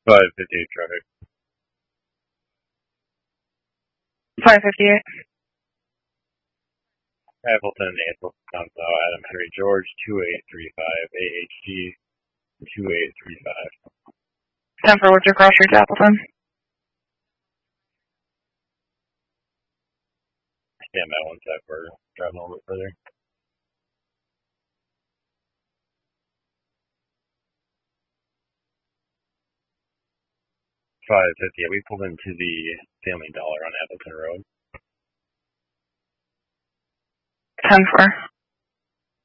558 traffic. 558. Appleton, April, Adam Henry George, 2835, AHG, 2835. 10 for Woodruff Cross Street to Appleton. Stand by 1 sec, we're driving a little bit further. $5.50. We pulled into the Family Dollar on Appleton Road. 10 for.